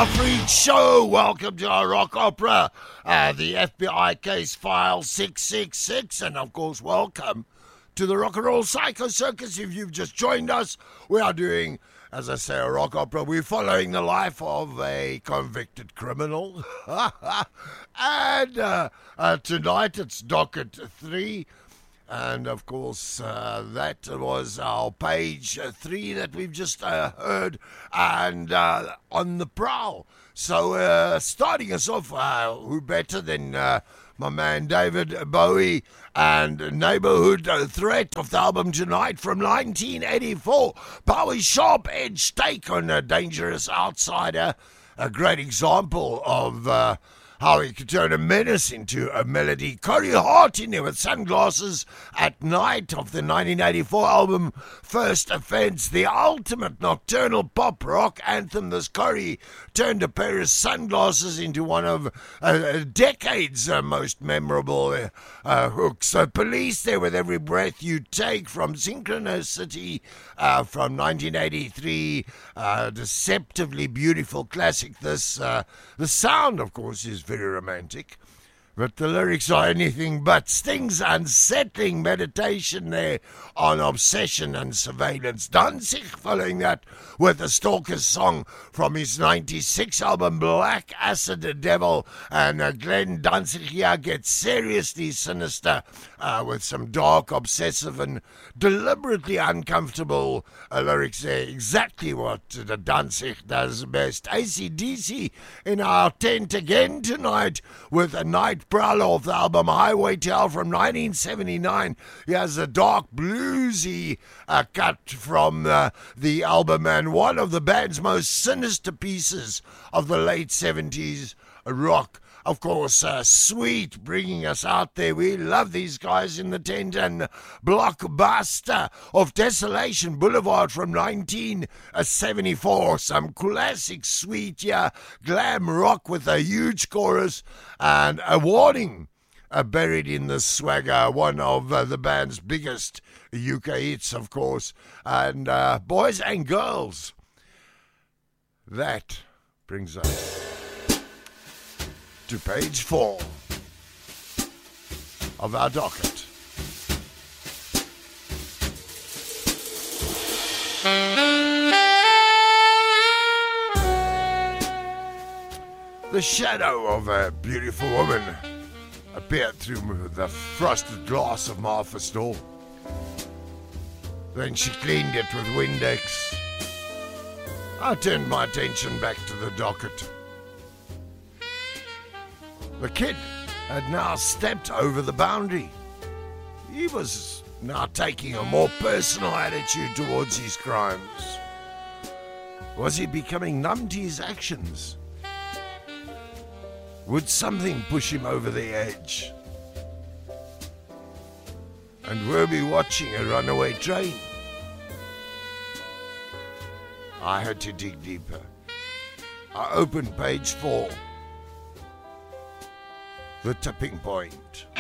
our freak show. Welcome to our rock opera, the FBI case file 666, and of course, welcome to the Rock and Roll Psycho Circus. If you've just joined us, we are doing, as I say, a rock opera. We're following the life of a convicted criminal, and tonight it's docket 3. And, of course, that was our page 3 that we've just heard, and on the prowl. So, starting us off, who better than my man David Bowie and Neighborhood Threat of the album Tonight from 1984. Bowie's sharp edge take on a dangerous outsider. A great example of how he could turn a menace into a melody. Corey Hart in there with Sunglasses at Night of the 1984 album First Offense, the ultimate nocturnal pop rock anthem. This Corey turned a pair of sunglasses into one of a decade's most memorable hooks. Police there with Every Breath You Take from Synchronicity from 1983. Deceptively beautiful classic. This the sound, of course, is very romantic, but the lyrics are anything but. Sting's unsettling meditation there on obsession and surveillance. Danzig following that with a Stalker's song from his 96 album Black Acid Devil, and Glenn Danzig here gets seriously sinister with some dark, obsessive and deliberately uncomfortable lyrics there. Exactly what the Danzig does best. AC/DC in our tent again tonight with a Night Prowler of the album Highway to Hell from 1979. He has a dark bluesy cut from the album, and one of the band's most sinister pieces of the late 70s rock. Of course, Sweet bringing us out there. We love these guys in the tent. And Blockbuster of Desolation Boulevard from 1974. Some classic Sweet, glam rock with a huge chorus and a warning buried in the swagger. One of the band's biggest UK hits, of course. And Boys and Girls. That brings us to page 4 of our docket. The shadow of a beautiful woman appeared through the frosted glass of Martha's door. Then she cleaned it with Windex. I turned my attention back to the docket. The kid had now stepped over the boundary. He was now taking a more personal attitude towards his crimes. Was he becoming numb to his actions? Would something push him over the edge? And were we watching a runaway train? I had to dig deeper. I opened page 4. The tipping point.